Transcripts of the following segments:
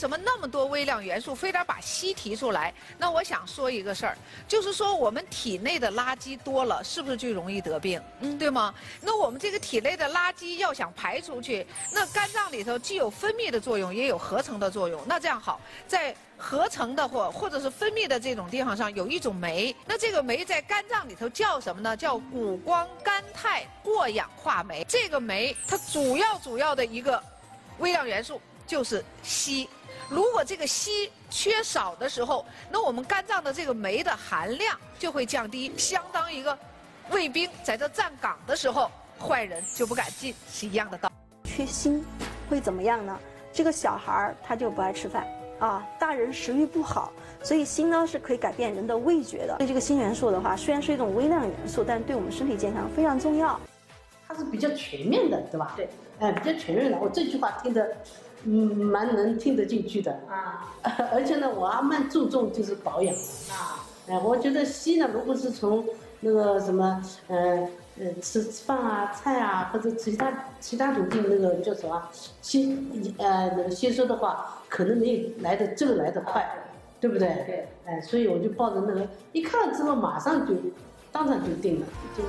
什么那么多微量元素，非得把硒提出来？那我想说一个事儿，就是说我们体内的垃圾多了，是不是就容易得病？对吗？那我们这个体内的垃圾要想排出去，那肝脏里头既有分泌的作用，也有合成的作用。那这样好，在合成的或者是分泌的这种地方上有一种酶，那这个酶在肝脏里头叫什么呢？叫谷胱甘肽过氧化酶。这个酶它主要的一个微量元素就是硒。如果这个硒缺少的时候，那我们肝脏的这个酶的含量就会降低，相当一个卫兵在这站岗的时候，坏人就不敢进，是一样的道理。 缺锌会怎么样呢？这个小孩儿他就不爱吃饭啊，大人食欲不好，所以锌呢是可以改变人的味觉的。对这个锌元素的话，虽然是一种微量元素，但对我们身体健康非常重要。 它是比较全面的，对吧？ 对， 比较全面的。我这句话听得，蛮能听得进去的啊。而且呢，我还蛮注重就是保养啊。我觉得硒呢，如果是从那个什么，吃饭啊、菜啊，或者其他途径那个叫什么那个吸收的话，可能没有这个来得快，对不对？对。所以我就抱着那个，一看了之后马上就当场就定了，真的。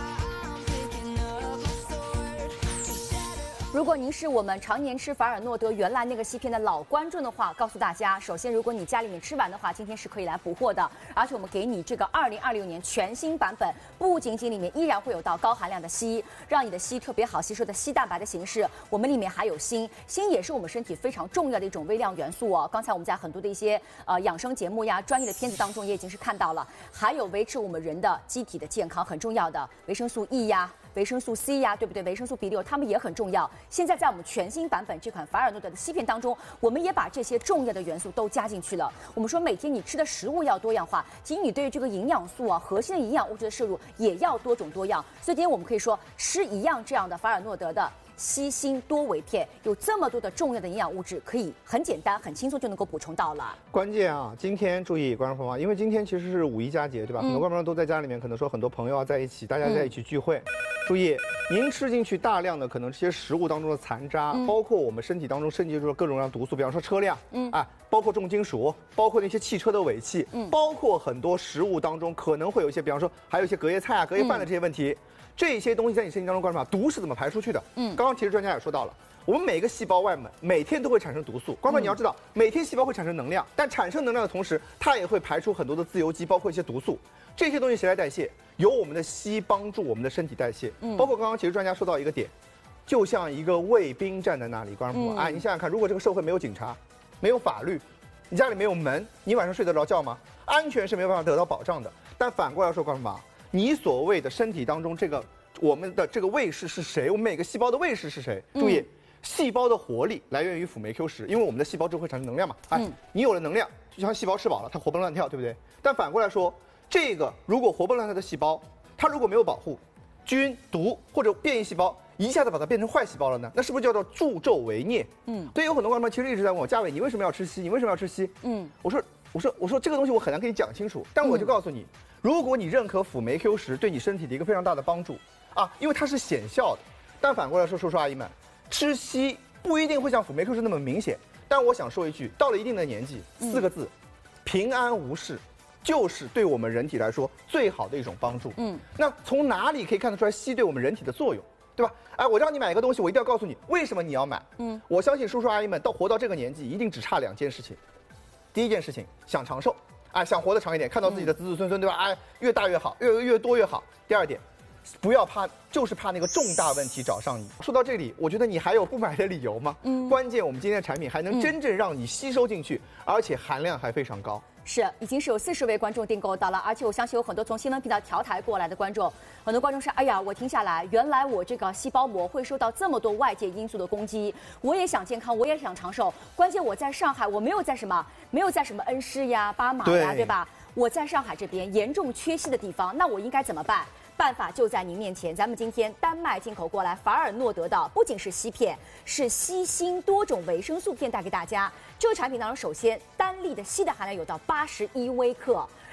如果您是我们常年吃法尔诺德原来那个硒片的老观众的话，告诉大家，首先，如果你家里面吃完的话，今天是可以来补货的。而且我们给你这个2026年全新版本，不仅仅里面依然会有到高含量的硒，让你的硒特别好吸收的硒蛋白的形式，我们里面还有锌，锌也是我们身体非常重要的一种微量元素哦。刚才我们在很多的一些养生节目呀、专业的片子当中也已经是看到了，还有维持我们人的机体的健康很重要的维生素 E 呀。维生素 C 呀，对不对？维生素 B6，它们也很重要。现在在我们全新版本这款法尔诺德的硒片当中，我们也把这些重要的元素都加进去了。我们说每天你吃的食物要多样化，其实你对于这个营养素啊、核心的营养物质的摄入也要多种多样。所以今天我们可以说吃一样这样的法尔诺德的硒锌多维片，有这么多的重要的营养物质，可以很简单、很轻松就能够补充到了。 关键啊，今天注意观众朋友，因为今天其实是五一佳节，对吧？很多观众都在家里面，可能说很多朋友要在一起，大家在一起聚会。注意，您吃进去大量的可能这些食物当中的残渣，包括我们身体当中渗进入的各种各样毒素，比方说车辆，包括重金属，包括那些汽车的尾气，包括很多食物当中可能会有一些，比方说还有一些隔夜菜啊、隔夜饭的这些问题，这些东西在你身体当中观察，毒是怎么排出去的？刚刚其实专家也说到了。我们每个细胞外面每天都会产生毒素，光哥你要知道，每天细胞会产生能量，但产生能量的同时，它也会排出很多的自由基，包括一些毒素。这些东西谁来代谢？由我们的硒帮助我们的身体代谢。包括刚刚其实专家说到一个点，就像一个卫兵站在那里，观众朋友，你想想看，如果这个社会没有警察，没有法律，你家里没有门，你晚上睡得着觉吗？安全是没有办法得到保障的。但反过来说，观众朋友，你所谓的身体当中这个我们的这个卫士是谁？我们每个细胞的卫士是谁？注意。细胞的活力来源于辅酶 Q 十，因为我们的细胞就会产生能量嘛。你有了能量，就像细胞吃饱了，它活蹦乱跳，对不对？但反过来说，这个如果活蹦乱跳的细胞，它如果没有保护，菌、毒或者变异细胞一下子把它变成坏细胞了呢？那是不是叫做助纣为虐？对，有很多观众朋友其实一直在问我，嘉伟，你为什么要吃硒？你为什么要吃硒？我说这个东西我很难跟你讲清楚，但我就告诉你，如果你认可辅酶 Q 十对你身体的一个非常大的帮助啊，因为它是显效的。但反过来说，叔叔阿姨们。吃硒不一定会像辅酶 Q 十那么明显，但我想说一句，到了一定的年纪，4个字，平安无事，就是对我们人体来说最好的一种帮助。那从哪里可以看得出来硒对我们人体的作用，对吧？我让你买一个东西，我一定要告诉你为什么你要买。我相信叔叔阿姨们活到这个年纪，一定只差2件事情。第一件事情，想长寿，想活得长一点，看到自己的子子孙孙，对吧？越大越好，越多越好。第二点。不要怕，就是怕那个重大问题找上你。说到这里，我觉得你还有不买的理由吗？关键我们今天的产品还能真正让你吸收进去，而且含量还非常高。 是，已经是有40位观众订购到了，而且我相信有很多从新闻频道调台过来的观众，很多观众说，哎呀，我听下来，原来我这个细胞膜会受到这么多外界因素的攻击，我也想健康，我也想长寿，关键我在上海，我没有在什么恩施呀、巴马呀，对吧？我在上海这边严重缺硒的地方，那我应该怎么办？办法就在您面前，咱们今天丹麦进口过来法尔诺德的不仅是硒片，是硒锌多种维生素片带给大家。这个产品当中，首先单粒的硒的含量有到81微克，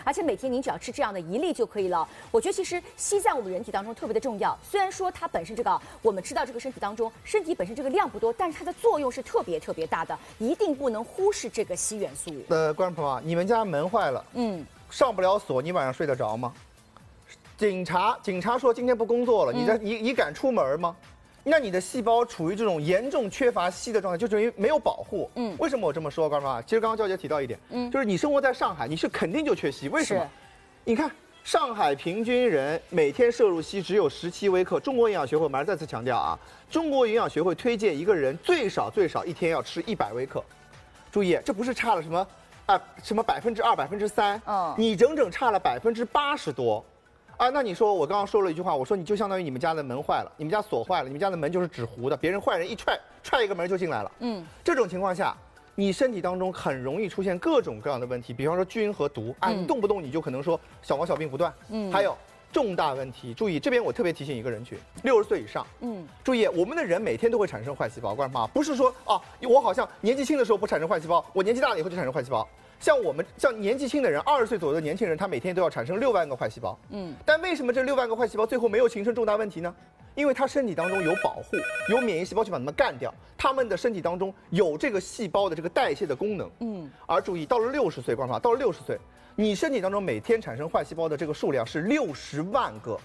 而且每天您只要吃这样的1粒就可以了。我觉得其实硒在我们人体当中特别的重要，虽然说它本身这个我们吃到这个身体当中，身体本身这个量不多，但是它的作用是特别特别大的，一定不能忽视这个硒元素。 观众朋友啊，你们家门坏了，上不了锁，你晚上睡得着吗？警察说今天不工作了，你敢出门吗？那你的细胞处于这种严重缺乏硒的状态，就等于没有保护。为什么我这么说，观众啊？其实刚刚娇姐提到一点，就是你生活在上海，你是肯定就缺硒。为什么？你看上海平均人每天摄入硒只有17微克。中国营养学会，我们还是再次强调啊，中国营养学会推荐一个人最少一天要吃100微克。注意，这不是差了什么2%、3%，你整整差了80%多。那你说我刚刚说了一句话，我说你就相当于你们家的门坏了，你们家锁坏了，你们家的门就是纸糊的，别人坏人一踹一个门就进来了。这种情况下，你身体当中很容易出现各种各样的问题，比方说菌和毒你动不动你就可能说小毛小病不断。还有重大问题，注意这边我特别提醒一个人群，60岁以上。注意我们的人每天都会产生坏细胞，观众朋友，不是说我好像年纪轻的时候不产生坏细胞，我年纪大了以后就产生坏细胞。像年纪轻的人，20岁左右的年轻人，他每天都要产生6万个坏细胞。但为什么这6万个坏细胞最后没有形成重大问题呢？因为他身体当中有保护，有免疫细胞去把它们干掉，他们的身体当中有这个细胞的这个代谢的功能。而注意到了60岁，观众朋友，到了60岁，你身体当中每天产生坏细胞的这个数量是60万个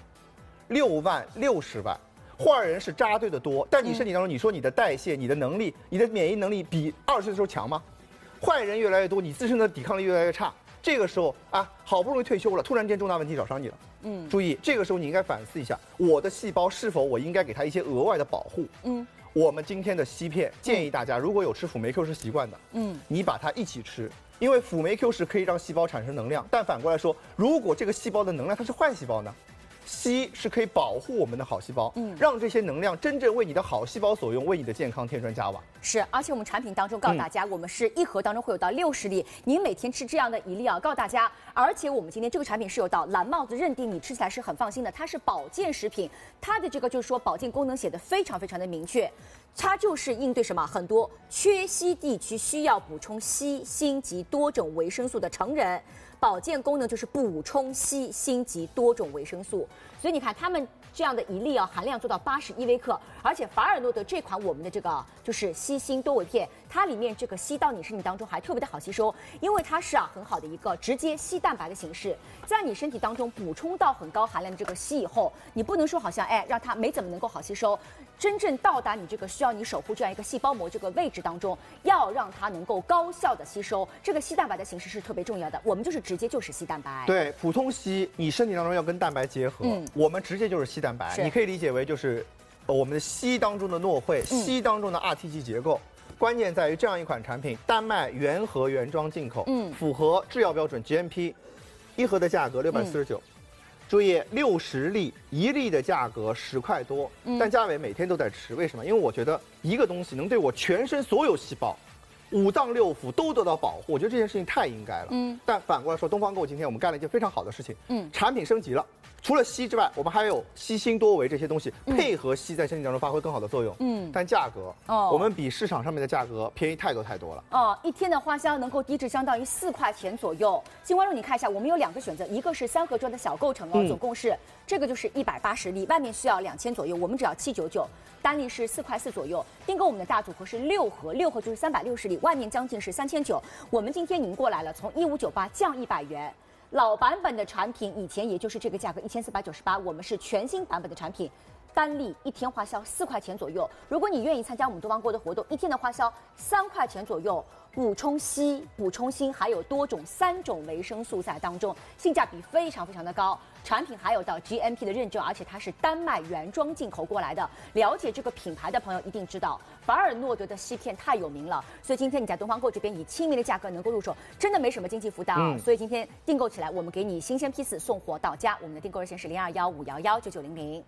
，6万60万。坏人是扎堆的多，但你身体当中，你说你的代谢、你的能力、你的免疫能力比20岁的时候强吗？坏人越来越多，你自身的抵抗力越来越差。这个时候好不容易退休了，突然间重大问题找上你了。注意，这个时候你应该反思一下，我的细胞是否我应该给它一些额外的保护。我们今天的硒片建议大家，如果有吃辅酶 Q 十习惯的，你把它一起吃，因为辅酶 Q 十可以让细胞产生能量。但反过来说，如果这个细胞的能量它是坏细胞呢？硒是可以保护我们的好细胞，让这些能量真正为你的好细胞所用，为你的健康添砖加瓦。 是，而且我们产品当中告诉大家，我们是1盒当中会有到60粒，您每天吃这样的1粒告诉大家。而且我们今天这个产品是有到蓝帽子认定，你吃起来是很放心的，它是保健食品，它的这个就是说保健功能写得非常非常的明确。它就是应对什么？很多缺硒地区需要补充硒、锌及多种维生素的成人，保健功能就是补充硒、锌及多种维生素。所以你看，他们这样的1粒含量做到81微克，而且法尔诺德这款我们的这个就是硒锌多维片，它里面这个硒到你身体当中还特别的好吸收，因为它是很好的一个直接硒蛋白的形式，在你身体当中补充到很高含量的这个硒以后，你不能说好像让它没怎么能够好吸收，真正到达你这个需要你守护这样一个细胞膜这个位置当中，要让它能够高效的吸收，这个硒蛋白的形式是特别重要的。我们就是直接就是硒蛋白。 对，普通硒你身体当中要跟蛋白结合，我们直接就是硒蛋白，你可以理解为就是我们的硒当中的诺惠，硒当中的 RTG 结构。关键在于这样一款产品，丹麦原盒原装进口，符合制药标准 GMP，1盒的价格649。注意，60粒，1粒的价格10块多，但嘉伟每天都在吃，为什么？因为我觉得一个东西能对我全身所有细胞、5脏6腑都得到保护，我觉得这件事情太应该了。但反过来说，东方购今天我们干了一件非常好的事情，产品升级了。除了硒之外，我们还有硒锌多维这些东西，配合硒在身体当中发挥更好的作用。但价格，我们比市场上面的价格便宜太多了。 1天的花销能够低至相当于4块钱左右。金观众，你看一下，我们有2个选择，一个是3盒装的小构成总共是这个就是180粒，外面需要2000左右，我们只要799，单粒是4块4左右。订购我们的大组合是6盒，6盒就是360粒，外面将近是3900。我们今天您过来了，从1598降100元。老版本的产品以前也就是这个价格1498，我们是全新版本的产品，单粒1天花销4块钱左右。如果你愿意参加我们东方购的活动，1天的花销3块钱左右，补充硒、补充锌，还有多种3种维生素在当中，性价比非常非常的高。产品还有到 GMP 的认证，而且它是丹麦原装进口过来的。了解这个品牌的朋友一定知道，法尔诺德的硒片太有名了，所以今天你在东方购这边以亲民的价格能够入手，真的没什么经济负担啊。所以今天订购起来，我们给你新鲜批次送货到家。我们的订购热线是0215119900。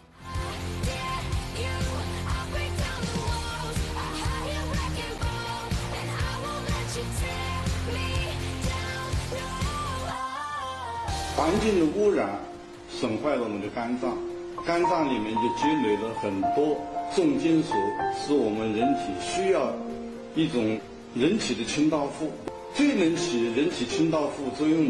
环境的污染损坏了我们的肝脏，肝脏里面就积累了很多重金属，是我们人体需要一种人体的清道夫。最能起人体清道夫作用的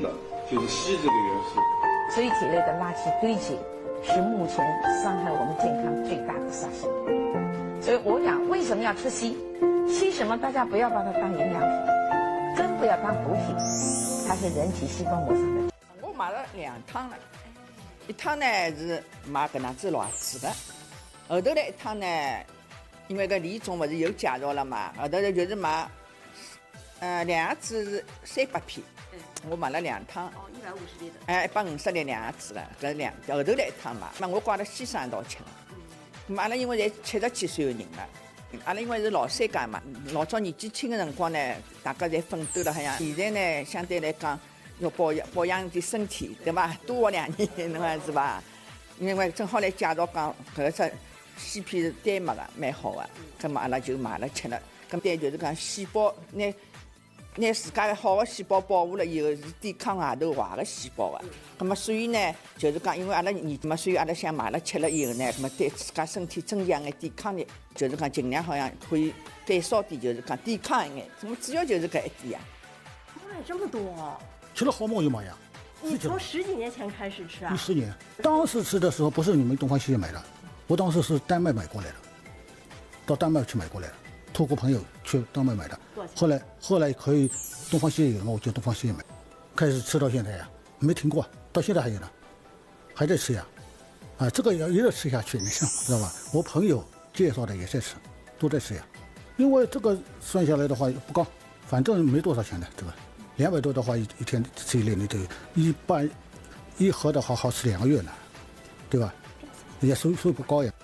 就是硒这个元素。 所以体内的垃圾堆积是目前伤害我们健康最大的杀手。所以我讲，为什么要吃硒？硒什么？大家不要把它当营养品，更不要当补品，它是人体细胞膜上的。 我买了2趟了，一趟呢是买搿能子老子的，后头来一趟呢，因为搿李总不是有介绍了嘛，后头就是买，2盒子是300片，我买了2趟。哦，150粒的。哎，150粒2盒子的，搿后头来一趟嘛，那我挂了先生一道吃了。咁阿拉因为侪70几岁的人了，阿拉因为是老三家嘛，老早年纪轻的辰光呢，大家侪奋斗了好像。现在呢，相对来讲要保养点身体，对吧？多活2年，侬讲是吧？因为正好来介绍讲搿个只硒片是丹麦的，蛮好的，咁么阿拉就买了吃了。咁对就是讲细胞拿自家的好的细胞保护了以后，是抵抗外头坏的细胞的。咁么所以呢，就是讲，因为阿拉年嘛，所以阿拉想买了吃了以后呢，咁么对自家身体增强眼抵抗力，就是讲尽量好像可以减少点，就是讲抵抗一眼。咁么主要就是搿一点呀。 买这么多哦？ 吃了好嘛我就买呀。 你从10几年前开始吃啊 ？10年，当时吃的时候不是你们东方西药买的，我当时是丹麦买过来的，到丹麦去买过来的。托过朋友去丹麦买的，后来可以东方西药有了嘛，我就东方西药买，开始吃到现在呀，没停过，到现在还有呢，还在吃呀，啊，这个也一直吃下去，你想知道吧？我朋友介绍的也在吃，都在吃呀，因为这个算下来的话不高，反正没多少钱的，对吧？200多的话一天吃一粒，你这一盒的话好吃2个月呢，对吧？也收不高呀。